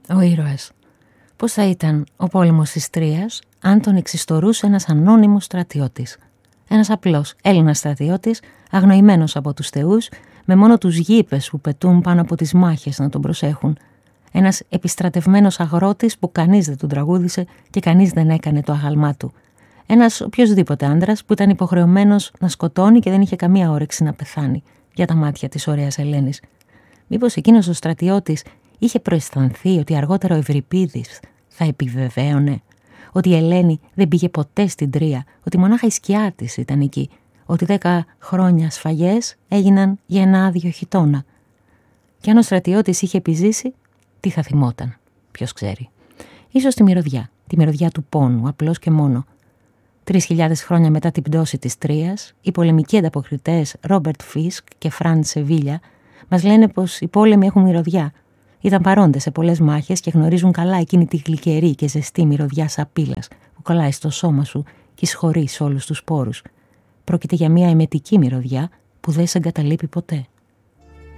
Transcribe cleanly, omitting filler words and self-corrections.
Ο ήρωας. Πώς θα ήταν ο πόλεμος της Τρίας αν τον εξιστορούσε ένας ανώνυμος στρατιώτης. Ένας απλός Έλληνας στρατιώτης, αγνοημένος από τους θεούς, με μόνο τους γήπες που πετούν πάνω από τις μάχες να τον προσέχουν. Ένας επιστρατευμένος αγρότης που κανείς δεν τον τραγούδισε και κανείς δεν έκανε το αγάλμά του. Ένας οποιοσδήποτε άντρας που ήταν υποχρεωμένος να σκοτώνει και δεν είχε καμία όρεξη να πεθάνει για τα μάτια της ωραίας Ελένης. Μήπως εκείνος ο στρατιώτης είχε προαισθανθεί ότι αργότερα ο Ευρυπίδης θα επιβεβαίωνε ότι η Ελένη δεν πήγε ποτέ στην Τρία, ότι μονάχα η σκιά της ήταν εκεί, ότι 10 χρόνια σφαγές έγιναν για ένα άδειο χιτώνα. Και αν ο στρατιώτης είχε επιζήσει, τι θα θυμόταν, ποιος ξέρει. Ίσως τη μυρωδιά του πόνου, απλώς και μόνο. 3.000 χρόνια μετά την πτώση της Τρίας, οι πολεμικοί ανταποκριτές Ρόμπερτ Φίσκ και Φραντ Σεβίλια μας λένε πως οι πόλεμοι έχουν μυρωδιά. Ήταν παρόντες σε πολλές μάχες και γνωρίζουν καλά εκείνη τη γλυκερή και ζεστή μυρωδιά σαπίλας που κολλάει στο σώμα σου και εισχωρεί σε όλους τους πόρους. Πρόκειται για μια εμετική μυρωδιά που δεν σε εγκαταλείπει ποτέ.